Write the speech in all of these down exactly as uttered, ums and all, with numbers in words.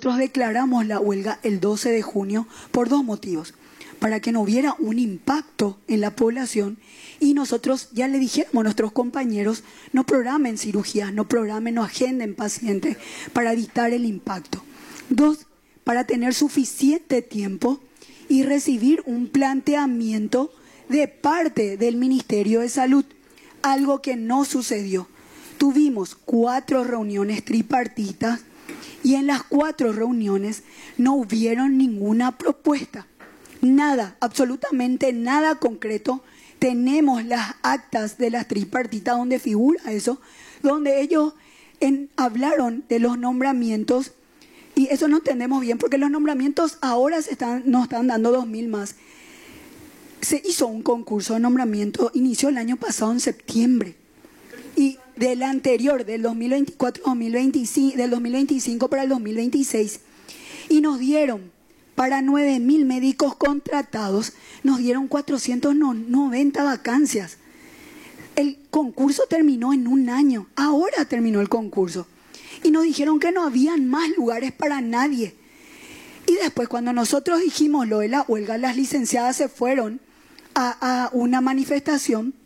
nosotros declaramos la huelga el doce de junio por dos motivos. Para que no hubiera un impacto en la población y nosotros ya le dijéramos a nuestros compañeros, no programen cirugías, no programen, no agenden pacientes para evitar el impacto. Dos, para tener suficiente tiempo y recibir un planteamiento de parte del Ministerio de Salud, algo que no sucedió. Tuvimos cuatro reuniones tripartitas y en las cuatro reuniones no hubieron ninguna propuesta. Nada, absolutamente nada concreto. Tenemos las actas de las tripartitas donde figura eso, donde ellos en, hablaron de los nombramientos y eso no entendemos bien porque los nombramientos ahora se están, nos están dando dos mil más. Se hizo un concurso de nombramiento, inició el año pasado en septiembre y del anterior, del dos mil veinticuatro dos mil veinticinco, del dos mil veinticinco para el dos mil veintiséis y nos dieron para nueve mil médicos contratados, nos dieron cuatrocientas noventa vacancias. El concurso terminó en un año, ahora terminó el concurso. Y nos dijeron que no habían más lugares para nadie. Y después cuando nosotros dijimos lo de la huelga, las licenciadas se fueron a, a una manifestación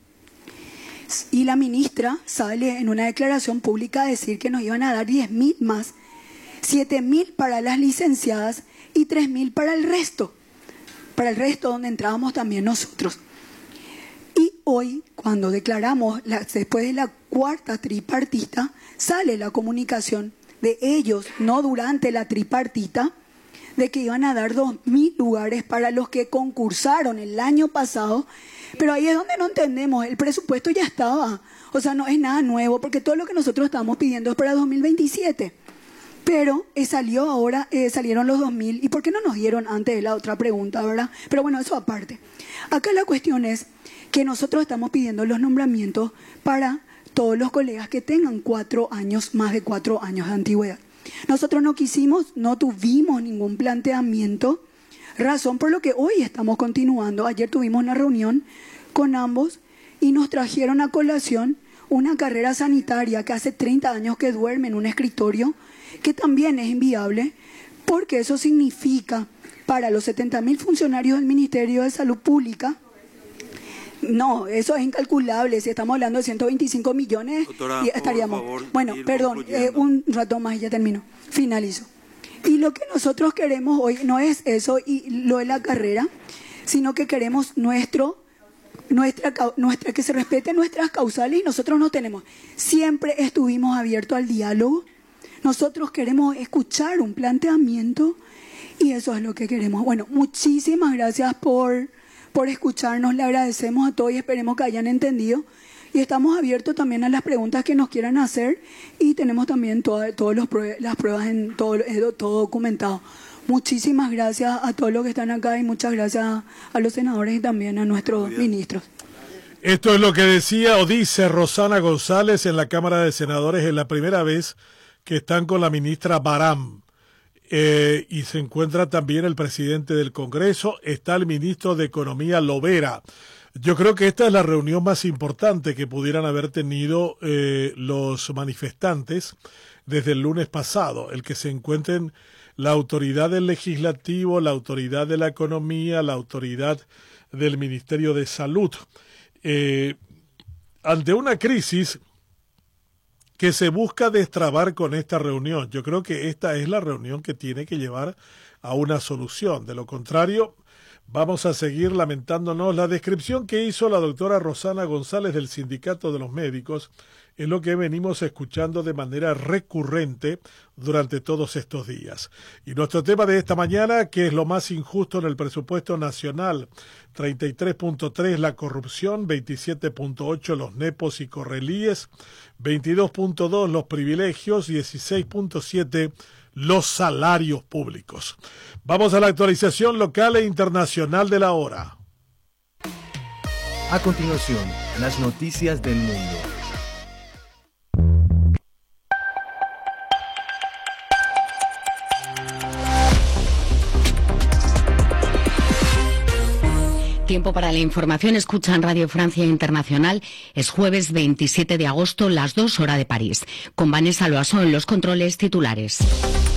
y la ministra sale en una declaración pública a decir que nos iban a dar diez mil más, siete mil para las licenciadas y tres mil para el resto, para el resto donde entrábamos también nosotros. Y hoy, cuando declaramos, la, después de la cuarta tripartita, sale la comunicación de ellos, no durante la tripartita, de que iban a dar dos mil lugares para los que concursaron el año pasado, pero ahí es donde no entendemos, el presupuesto ya estaba, o sea, no es nada nuevo, porque todo lo que nosotros estamos pidiendo es para dos mil veintisiete. Pero eh, salió ahora, eh, salieron los dos mil. ¿Y por qué no nos dieron antes de la otra pregunta, verdad? Pero bueno, eso aparte. Acá la cuestión es que nosotros estamos pidiendo los nombramientos para todos los colegas que tengan cuatro años, más de cuatro años de antigüedad. Nosotros no quisimos, no tuvimos ningún planteamiento, razón por lo que hoy estamos continuando. Ayer tuvimos una reunión con ambos y nos trajeron a colación una carrera sanitaria que hace treinta años que duerme en un escritorio, que también es inviable, porque eso significa para los setenta mil funcionarios del Ministerio de Salud Pública, no, eso es incalculable, si estamos hablando de ciento veinticinco millones, Doctora, y estaríamos... Favor, bueno, perdón, eh, un rato más y ya termino, finalizo. Y lo que nosotros queremos hoy no es eso y lo de la carrera, sino que queremos nuestro... Nuestra, nuestra, que se respeten nuestras causales y nosotros no tenemos. Siempre estuvimos abiertos al diálogo. Nosotros queremos escuchar un planteamiento y eso es lo que queremos. Bueno, muchísimas gracias por, por escucharnos. Le agradecemos a todos y esperemos que hayan entendido. Y estamos abiertos también a las preguntas que nos quieran hacer y tenemos también todas las pruebas en todo, todo documentado. Muchísimas gracias a todos los que están acá y muchas gracias a los senadores y también a nuestros ministros. Esto es lo que decía o dice Rosana González en la Cámara de Senadores. Es la primera vez que están con la ministra Baram. Eh, y se encuentra también el presidente del Congreso, está el ministro de Economía Lovera. Yo creo que esta es la reunión más importante que pudieran haber tenido eh, los manifestantes desde el lunes pasado, el que se encuentren la autoridad del legislativo, la autoridad de la economía, la autoridad del Ministerio de Salud, eh, ante una crisis que se busca destrabar con esta reunión. Yo creo que esta es la reunión que tiene que llevar a una solución. De lo contrario, vamos a seguir lamentándonos. La descripción que hizo la doctora Rosana González del Sindicato de los Médicos es lo que venimos escuchando de manera recurrente durante todos estos días. Y nuestro tema de esta mañana, que es lo más injusto en el presupuesto nacional, treinta y tres punto tres la corrupción, veintisiete punto ocho los nepos y correlíes, veintidós punto dos los privilegios, dieciséis punto siete los salarios públicos. Vamos a la actualización local e internacional de la hora. A continuación, las noticias del mundo. Tiempo para la información. Escuchan Radio Francia Internacional. Es jueves veintisiete de agosto, las dos hora de París. Con Vanessa Loasó en los controles titulares.